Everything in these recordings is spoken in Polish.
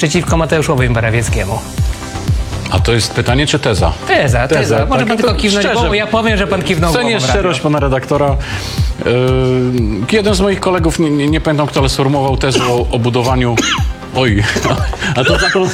przeciwko Mateuszowi Morawieckiemu. A to jest pytanie czy teza? Teza. Może tak, pan tylko kiwnąć szczerze, głową, ja powiem, że pan kiwnął głową. Cenię szczerość pana redaktora. Jeden z moich kolegów, nie pamiętam kto, ale sformułował tezę o budowaniu... Oj, a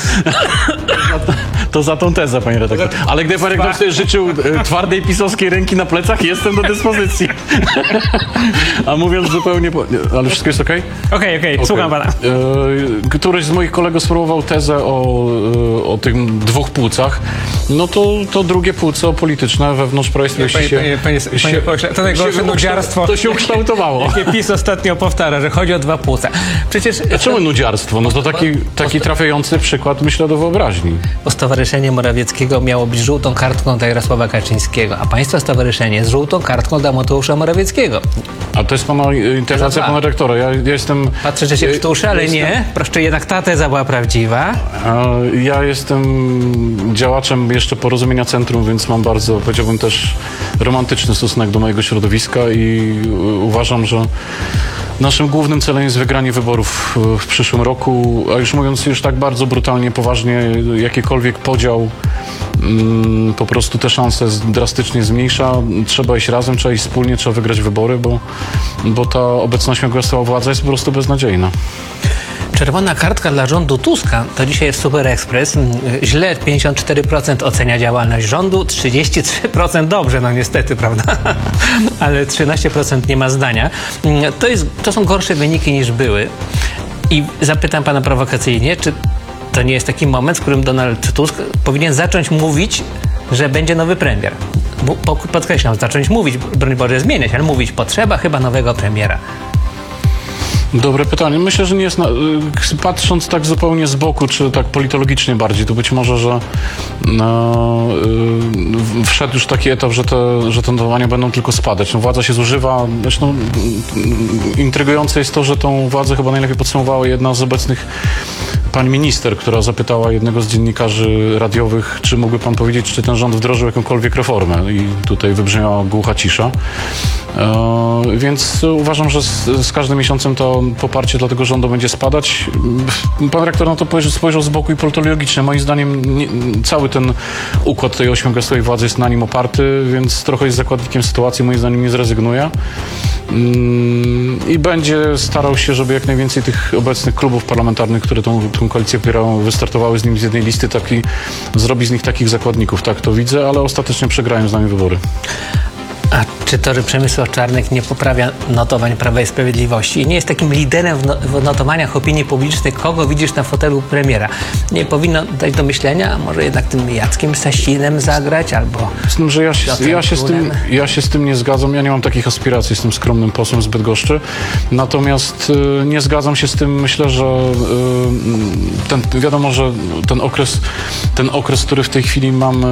to za tą tezę, panie redaktor. Ale gdy pan redaktor sobie życzył twardej pisowskiej ręki na plecach, jestem do dyspozycji. A mówiąc zupełnie... Ale wszystko jest okej? Okej, słucham pana. Któryś z moich kolegów sformułował tezę o tych dwóch płcach. No to drugie płco polityczne wewnątrz Prawa i Sprawiedliwości Panie pośle, to najgorsze nudziarstwo. To się ukształtowało. Jakie PiS ostatnio powtarza, że chodzi o dwa płuca. Przecież... A czemu nudziarstwo? No to taki trafiający przykład, myślę, do wyobraźni. Bo Stowarzyszenie Morawieckiego miało być żółtą kartką dla Jarosława Kaczyńskiego, a państwa stowarzyszenie z żółtą kartką dla Mateusza Morawieckiego. A to jest pana interpretacja pana rektora. Ja jestem... Patrzę, że się krztuszy, ale nie. Proszę, jednak ta teza była prawdziwa. Ja jestem działaczem jeszcze Porozumienia Centrum, więc mam bardzo, powiedziałbym, też romantyczny stosunek do mojego środowiska i uważam, że naszym głównym celem jest wygranie wyborów w przyszłym roku, a już mówiąc już tak bardzo brutalnie, poważnie, jakikolwiek podział po prostu te szanse drastycznie zmniejsza. Trzeba iść razem, trzeba iść wspólnie, trzeba wygrać wybory, bo ta obecna śmigłostwa władza jest po prostu beznadziejna. Czerwona kartka dla rządu Tuska to dzisiaj jest Super Express. Źle 54% ocenia działalność rządu, 33% dobrze, no niestety, prawda? Ale 13% nie ma zdania. To są gorsze wyniki niż były. I zapytam pana prowokacyjnie, czy to nie jest taki moment, w którym Donald Tusk powinien zacząć mówić, że będzie nowy premier? Podkreślam, zacząć mówić, broń Boże zmieniać, ale mówić, potrzeba chyba nowego premiera. Dobre pytanie. Myślę, że nie jest, patrząc tak zupełnie z boku, czy tak politologicznie bardziej, to być może, że wszedł już taki etap, że te notowania będą tylko spadać. No, władza się zużywa. Zresztą intrygujące jest to, że tą władzę chyba najlepiej podsumowała jedna z obecnych pani minister, która zapytała jednego z dziennikarzy radiowych, czy mógłby pan powiedzieć, czy ten rząd wdrożył jakąkolwiek reformę. I tutaj wybrzmiała głucha cisza. Więc uważam, że z każdym miesiącem to poparcie dla tego rządu będzie spadać. Pan rektor na to spojrzał z boku i politologicznie. Moim zdaniem cały ten układ tej ośmiogwiazdkowej władzy jest na nim oparty, więc trochę jest zakładnikiem sytuacji, moim zdaniem nie zrezygnuje. I będzie starał się, żeby jak najwięcej tych obecnych klubów parlamentarnych, które tą koalicję popierają, wystartowały z nim z jednej listy, zrobi z nich takich zakładników. Tak to widzę, ale ostatecznie przegrają z nami wybory. A czy to, że Przemysław Czarnek nie poprawia notowań Prawa i Sprawiedliwości i nie jest takim liderem w notowaniach opinii publicznej, kogo widzisz na fotelu premiera, nie powinno dać do myślenia, a może jednak tym Jackiem Sasinem zagrać, albo... Z tym, że ja się z tym nie zgadzam. Ja nie mam takich aspiracji, jestem skromnym posłem z Bydgoszczy. Natomiast nie zgadzam się z tym. Myślę, że wiadomo, że ten okres, który w tej chwili mamy,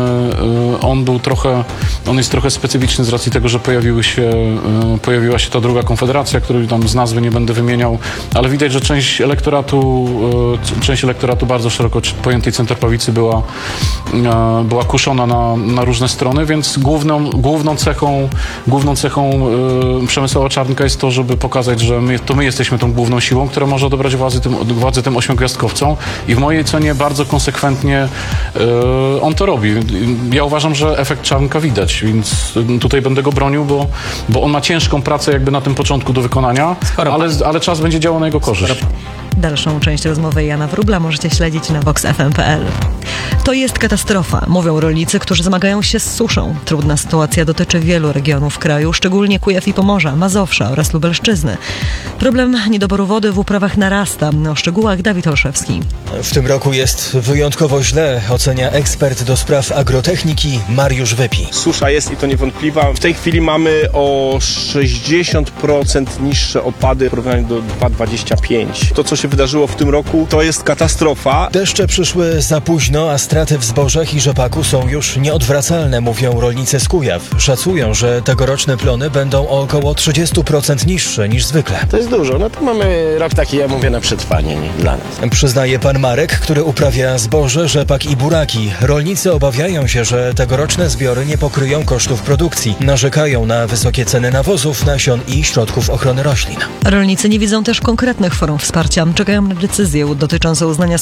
on jest trochę specyficzny z racji tego, że pojawiła się ta druga konfederacja, której tam z nazwy nie będę wymieniał, ale widać, że część elektoratu bardzo szeroko pojętej centroprawicy była kuszona na różne strony, więc główną cechą Przemysława Czarnka jest to, żeby pokazać, że my jesteśmy tą główną siłą, która może odebrać władzę tym ośmiogwiazdkowcom i w mojej ocenie bardzo konsekwentnie on to robi. Ja uważam, że efekt Czarnka widać, więc tutaj będę go bronił, bo on ma ciężką pracę jakby na tym początku do wykonania, ale czas będzie działał na jego korzyść. Dalszą część rozmowy Jana Wróbla możecie śledzić na voxfm.pl. To jest katastrofa, mówią rolnicy, którzy zmagają się z suszą. Trudna sytuacja dotyczy wielu regionów kraju, szczególnie Kujaw i Pomorza, Mazowsza oraz Lubelszczyzny. Problem niedoboru wody w uprawach narasta. O szczegółach Dawid Olszewski. W tym roku jest wyjątkowo źle, ocenia ekspert do spraw agrotechniki Mariusz Wypi. Susza jest i to niewątpliwa. W tej chwili mamy o 60% niższe opady w porównaniu do 2025. To, co się wydarzyło w tym roku, to jest katastrofa. Deszcze przyszły za późno, a straty w zbożach i rzepaku są już nieodwracalne, mówią rolnicy z Kujaw. Szacują, że tegoroczne plony będą o około 30% niższe niż zwykle. To jest dużo. No to mamy rok taki, ja mówię, na przetrwanie dla nas. Przyznaje pan Marek, który uprawia zboże, rzepak i buraki. Rolnicy obawiają się, że tegoroczne zbiory nie pokryją kosztów produkcji. Narzekają na wysokie ceny nawozów, nasion i środków ochrony roślin. Rolnicy nie widzą też konkretnych form wsparcia. Czekają na decyzję dotyczącą uznania